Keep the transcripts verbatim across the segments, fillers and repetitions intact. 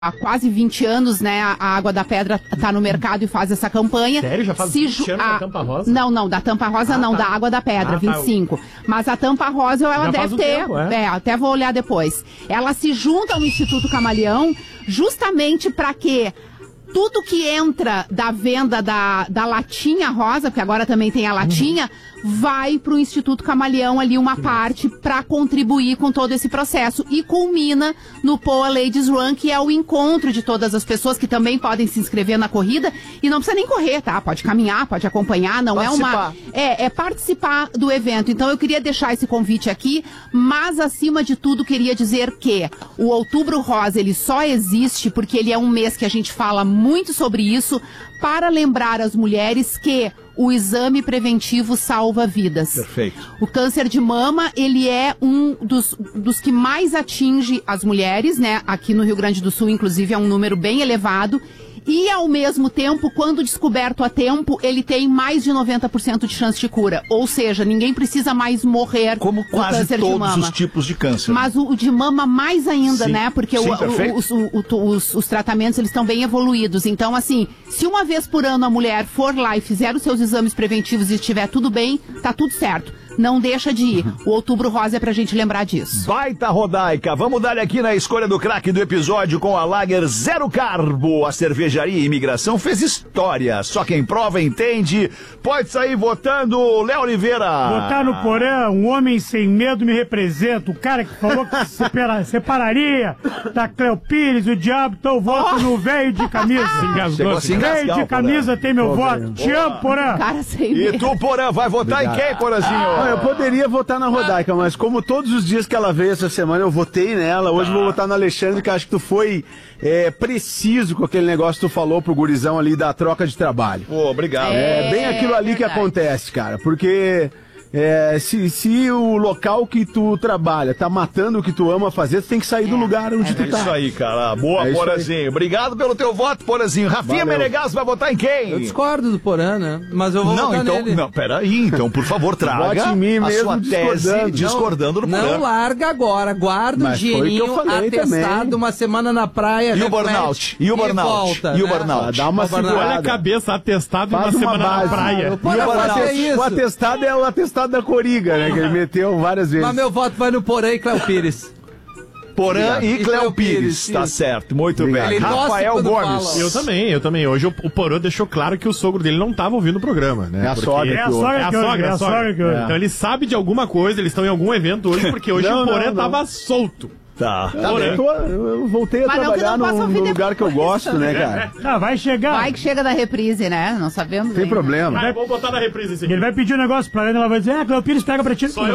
há quase vinte anos, né, a Água da Pedra está no mercado e faz essa campanha. Sério? Já faz Se vinte anos a... da Tampa Rosa? Não, não, da Tampa Rosa ah, não, tá. Da Água da Pedra, ah, vinte e cinco. Tá. Mas a Tampa Rosa, ela Já deve um ter, tempo, é. É, até vou olhar depois. Ela se junta ao Instituto Camaleão justamente para quê? Tudo que entra da venda da, da latinha rosa, porque agora também tem a latinha, uhum. vai para o Instituto Camaleão ali uma que parte para contribuir com todo esse processo. E culmina no P O A Ladies Run, que é o encontro de todas as pessoas que também podem se inscrever na corrida. E não precisa nem correr, tá? Pode caminhar, pode acompanhar, não participar. é uma... É, é participar do evento. Então eu queria deixar esse convite aqui, mas acima de tudo queria dizer que o Outubro Rosa, ele só existe porque ele é um mês que a gente fala muito sobre isso, para lembrar as mulheres que o exame preventivo salva vidas. Perfeito. O câncer de mama, ele é um dos, dos que mais atinge as mulheres, né? Aqui no Rio Grande do Sul, inclusive, é um número bem elevado. E, ao mesmo tempo, quando descoberto a tempo, ele tem mais de noventa por cento de chance de cura. Ou seja, ninguém precisa mais morrer Como quase câncer todos de mama. os tipos de câncer. Mas o, o de mama mais ainda, sim. né? Porque sim, o, o, os, o, os, os tratamentos, eles estão bem evoluídos. Então, assim, se uma vez por ano a mulher for lá e fizer os seus exames preventivos e estiver tudo bem, tá tudo certo. Não deixa de ir. O Outubro Rosa é pra gente lembrar disso. Baita Rodaica. Vamos dar aqui na escolha do craque do episódio com a Lager Zero Carbo. A cervejaria e imigração fez história. Só quem prova entende. Pode sair votando, Léo Oliveira. Votar no Porã, um homem sem medo me representa. O cara que falou que se separa, separaria da Cleo Pires, o diabo, então eu voto oh. no velho de camisa. Velho de camisa tem meu Porã. voto. Te amo, Porã. Cara sem medo. E tu, Porã, vai votar Obrigado. em quem, Porãzinho? Ah, eu poderia votar na Rodaica, mas como todos os dias que ela veio essa semana eu votei nela, hoje ah. vou votar no Alexandre, que acho que tu foi é, preciso com aquele negócio que tu falou pro gurizão ali da troca de trabalho. Pô, obrigado. É, é bem aquilo ali verdade. que acontece, cara, porque... É, se, se o local que tu trabalha tá matando o que tu ama fazer, tu tem que sair é, do lugar onde é, tu é tá. É isso aí, cara. Boa, é Porazinho. Obrigado pelo teu voto, Porazinho. Rafinha Menegas vai votar em quem? Eu discordo do Porã, né? Mas eu vou não, votar então, nele. Não, peraí. Então, por favor, traga Vote em mim a mesmo sua tese discordando, discordando não, do Porã. Não larga agora. Guarda o dinheirinho atestado uma semana na praia. E o burnout? E o burnout? E o burnout? Dá uma segurada. Olha a cabeça, atestado uma semana na praia. O atestado é o atestado da Coriga, que ele meteu várias vezes. Mas meu voto vai no Porã e Cléo Pires. Porã e, e Cléo Pires, Pires tá certo, muito Obrigado. bem. Ele Rafael Gomes. Fala. Eu também, eu também. Hoje o, o Porã deixou claro que o sogro dele não estava ouvindo o programa, né? É a sogra, é a sogra, é a sogra, é a sogra. Que é. Então ele sabe de alguma coisa, eles estão em algum evento hoje, porque hoje não, o Porã tava solto. Tá. tá eu, tô, eu voltei a Mas trabalhar não, no, no lugar que eu gosto, né, cara? Não, vai chegar. Vai que chega da reprise, né? Não sabemos. Tem problema. Vai, vamos botar na reprise esse aqui. Ele vai pedir um negócio pra ela e ela vai dizer, ah, Cleo Pires pega pra ti. Sou eu.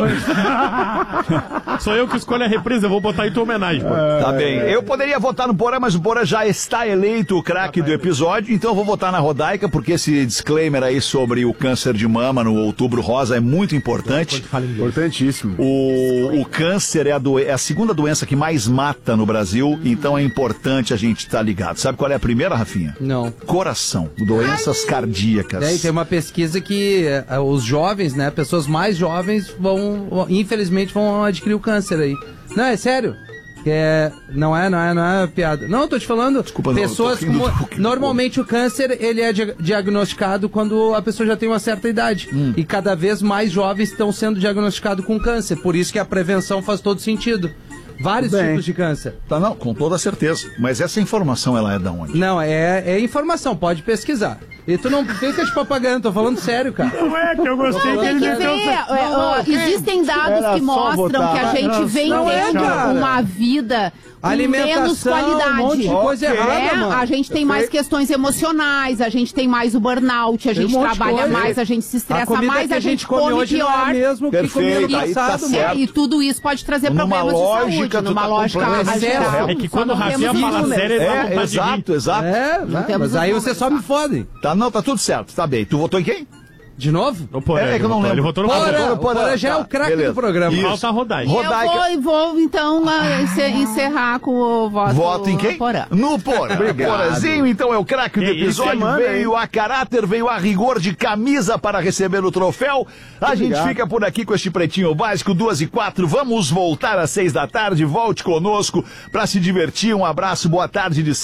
Sou eu que escolho a reprise, eu vou botar em tua homenagem. É, tá bem. Eu poderia votar no Porã, mas o Porã já está eleito o craque do episódio, então eu vou votar na Rodaica, porque esse disclaimer aí sobre o câncer de mama no Outubro Rosa é muito importante. Importantíssimo. O, o câncer é a, do, é a segunda doença que mais mata no Brasil, então é importante a gente estar tá ligado. Sabe qual é a primeira, Rafinha? Não. Coração, doenças Ai. cardíacas. Daí tem uma pesquisa que uh, os jovens, né, pessoas mais jovens vão, infelizmente, vão adquirir o câncer aí. Não, é sério. É, não é, não é, não é piada. Não, eu tô te falando. Desculpa, pessoas não, como, normalmente o câncer, ele é di- diagnosticado quando a pessoa já tem uma certa idade. Hum. E cada vez mais jovens estão sendo diagnosticados com câncer. Por isso que a prevenção faz todo sentido. Vários Bem, tipos de câncer. Tá, não, com toda certeza. Mas essa informação, ela é da onde? Não, é, é informação, pode pesquisar. E tu não fica de propaganda, tô falando sério, cara. Não é que eu gostei que ele que meteu... ver, é, ó, existem dados Era que mostram que a gente Era vem só tendo votar. uma vida com menos qualidade. Um monte de coisa é, errada, mano. A gente tem mais questões emocionais, a gente tem mais o burnout, a gente um trabalha mais, a gente se estressa a mais, a, a gente come, come pior. Não é mesmo que comia no passado, tá e tudo isso pode trazer numa problemas lógica, de saúde, numa tá lógica é que quando o Rafinha fala sério, é, é exato, exato. É, mas aí você só me fode. Tá, não, tá tudo certo, tá bem. Tu votou em quem? De novo? O Porã, é, é que eu não lembro. Ele votou no Porã. O Porã já é o craque do programa. Falta a Rodaica. Rodaica. Eu vou, vou então, encerrar com o voto. Voto em quem? No Porã. No Porã. Porazinho, então, é o craque do episódio. Semana, veio hein? a caráter, veio a rigor de camisa para receber o troféu. A Obrigado. gente fica por aqui com este Pretinho Básico, duas e quatro. Vamos voltar às seis da tarde. Volte conosco para se divertir. Um abraço, boa tarde de